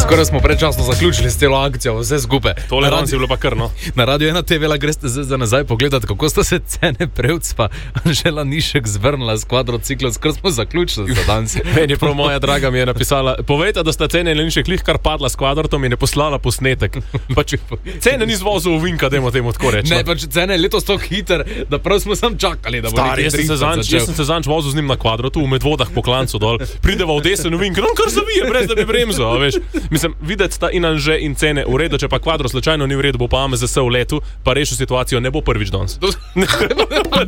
Skoraj smo predčasno zaključili s celo akcijo, vse skupaj. Tole danes je bilo pa krno. Na Radio 1 TV greste za nazaj pogledati, kako sta se Cene Prevc pa Anžela Nišek zvrnila s kvadrociklom, skoraj smo zaključili za danes. Meni je prav moja draga mi je napisala, povejte, da sta Cene Nišek lih kar padla s kvadrotom in je poslala posnetek. Pač Cene ni zvozil v vinka, dajmo temu tako reči. Ne, pač Cene je letos tako hiter, da prav smo sam čakali, da bo nekaj jaz sem se zanč vozil z njim na kvadrotu, v Medvodah po klancu dol, prideva v desen v vink, no kar zavije, brez da bi bremzo, veš. Mislim, videti sta in Anže in Cene v redu, če pa kvadro slučajno ni v redu, bo pa AMZS v letu, pa rešil situacijo, ne bo prvič danes.